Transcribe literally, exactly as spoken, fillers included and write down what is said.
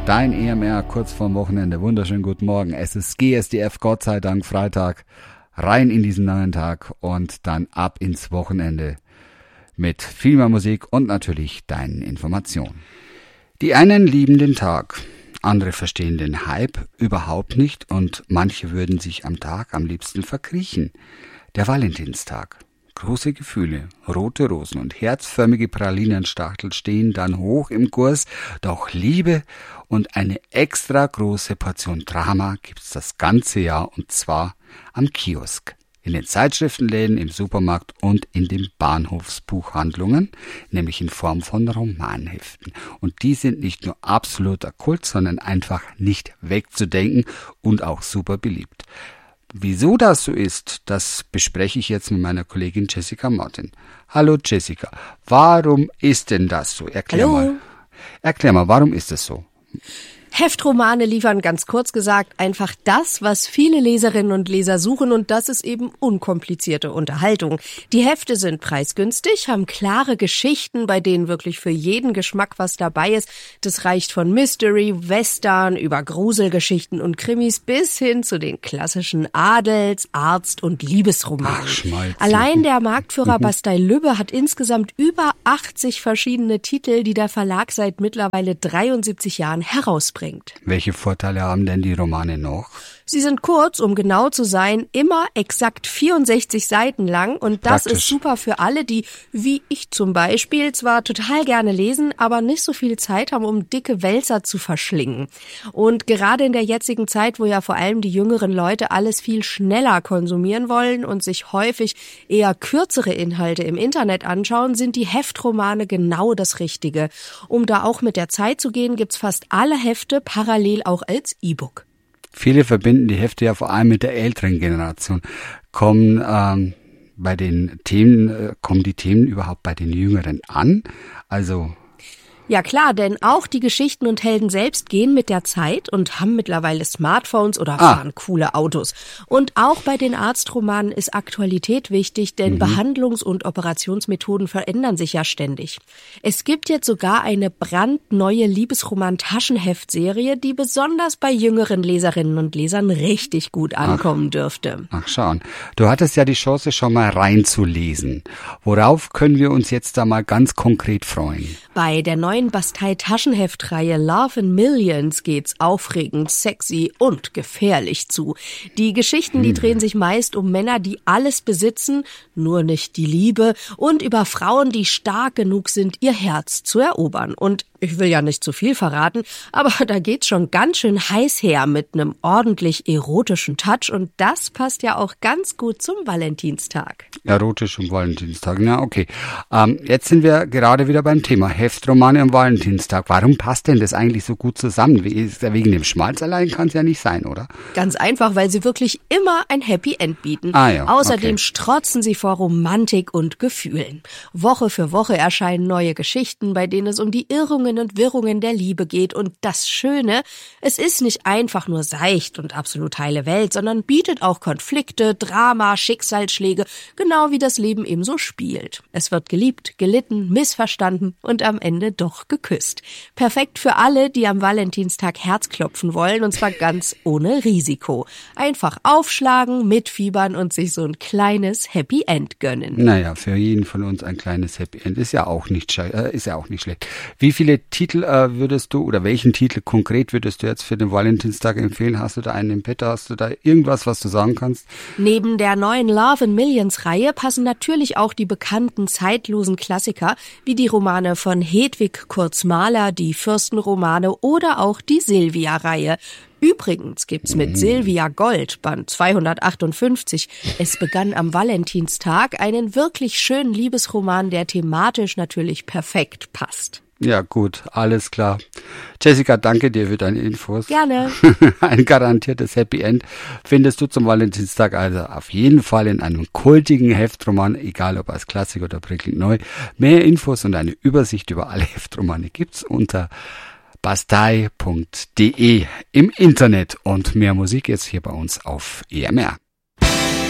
Dein E M R kurz vorm Wochenende. Wunderschönen guten Morgen. Es ist G S D F, Gott sei Dank, Freitag. Rein in diesen neuen Tag und dann ab ins Wochenende mit viel mehr Musik und natürlich deinen Informationen. Die einen lieben den Tag, andere verstehen den Hype überhaupt nicht und manche würden sich am Tag am liebsten verkriechen. Der Valentinstag. Große Gefühle, rote Rosen und herzförmige Pralinenstachtel stehen dann hoch im Kurs, doch Liebe und eine extra große Portion Drama gibt's das ganze Jahr und zwar am Kiosk, in den Zeitschriftenläden, im Supermarkt und in den Bahnhofsbuchhandlungen, nämlich in Form von Romanheften. Und die sind nicht nur absoluter Kult, sondern einfach nicht wegzudenken und auch super beliebt. Wieso das so ist, das bespreche ich jetzt mit meiner Kollegin Jessica Martin. Hallo Jessica, warum ist denn das so? Erklär Hallo. mal. Erklär mal, warum ist es so? Heftromane liefern ganz kurz gesagt einfach das, was viele Leserinnen und Leser suchen, und das ist eben unkomplizierte Unterhaltung. Die Hefte sind preisgünstig, haben klare Geschichten, bei denen wirklich für jeden Geschmack was dabei ist. Das reicht von Mystery, Western über Gruselgeschichten und Krimis bis hin zu den klassischen Adels-, Arzt- und Liebesromanen. Ach, Schmalz. Allein der Marktführer Bastei-Lübbe hat insgesamt über achtzig verschiedene Titel, die der Verlag seit mittlerweile dreiundsiebzig Jahren herausbringt. Welche Vorteile haben denn die Romane noch? Sie sind kurz, um genau zu sein, immer exakt vierundsechzig Seiten lang, und das Praktisch. ist super für alle, die, wie ich zum Beispiel, zwar total gerne lesen, aber nicht so viel Zeit haben, um dicke Wälzer zu verschlingen. Und gerade in der jetzigen Zeit, wo ja vor allem die jüngeren Leute alles viel schneller konsumieren wollen und sich häufig eher kürzere Inhalte im Internet anschauen, sind die Heftromane genau das Richtige. Um da auch mit der Zeit zu gehen, gibt's fast alle Hefte parallel auch als E-Book. Viele verbinden die Hefte ja vor allem mit der älteren Generation. Kommen ähm, bei den Themen, äh, kommen die Themen überhaupt bei den Jüngeren an? Also Ja klar, denn auch die Geschichten und Helden selbst gehen mit der Zeit und haben mittlerweile Smartphones oder Ah. fahren coole Autos. Und auch bei den Arztromanen ist Aktualität wichtig, denn Mhm. Behandlungs- und Operationsmethoden verändern sich ja ständig. Es gibt jetzt sogar eine brandneue Liebesroman-Taschenheftserie, die besonders bei jüngeren Leserinnen und Lesern richtig gut ankommen dürfte. Ach, schauen. Du hattest ja die Chance, schon mal reinzulesen. Worauf können wir uns jetzt da mal ganz konkret freuen? Bei der neuen Bastei-Taschenheftreihe Love in Millions geht's aufregend, sexy und gefährlich zu. Die Geschichten, die drehen sich meist um Männer, die alles besitzen, nur nicht die Liebe, und über Frauen, die stark genug sind, ihr Herz zu erobern. Und ich will ja nicht zu viel verraten, aber da geht's schon ganz schön heiß her mit einem ordentlich erotischen Touch, und das passt ja auch ganz gut zum Valentinstag. Erotisch am Valentinstag, na okay. Ähm, jetzt sind wir gerade wieder beim Thema Heftromane am Valentinstag. Warum passt denn das eigentlich so gut zusammen? Wegen dem Schmalz allein kann es ja nicht sein, oder? Ganz einfach, weil sie wirklich immer ein Happy End bieten. Ah ja, Außerdem okay. strotzen sie vor Romantik und Gefühlen. Woche für Woche erscheinen neue Geschichten, bei denen es um die Irrungen und Wirrungen der Liebe geht. Und das Schöne, es ist nicht einfach nur seicht und absolut heile Welt, sondern bietet auch Konflikte, Drama, Schicksalsschläge, genau wie das Leben eben so spielt. Es wird geliebt, gelitten, missverstanden und am Ende doch geküsst. Perfekt für alle, die am Valentinstag Herzklopfen wollen, und zwar ganz ohne Risiko. Einfach aufschlagen, mitfiebern und sich so ein kleines Happy End gönnen. Naja, für jeden von uns ein kleines Happy End ist ja auch nicht, sche- äh, ist ja auch nicht schlecht. Wie viele Titel äh, würdest du, oder welchen Titel konkret würdest du jetzt für den Valentinstag empfehlen? Hast du da einen im Petto? Hast du da irgendwas, was du sagen kannst? Neben der neuen Love in Millions Reihe passen natürlich auch die bekannten zeitlosen Klassiker, wie die Romane von Hedwig Kurz-Mahler, die Fürstenromane oder auch die Silvia-Reihe. Übrigens gibt's mit Silvia Gold, Band zweihundertachtundfünfzig, es begann am Valentinstag, einen wirklich schönen Liebesroman, der thematisch natürlich perfekt passt. Ja gut, alles klar. Jessica, danke dir für deine Infos. Gerne. Ein garantiertes Happy End findest du zum Valentinstag also auf jeden Fall in einem kultigen Heftroman, egal ob als Klassik oder prickelnd neu. Mehr Infos und eine Übersicht über alle Heftromane gibt's unter bastei punkt de im Internet, und mehr Musik jetzt hier bei uns auf E M R.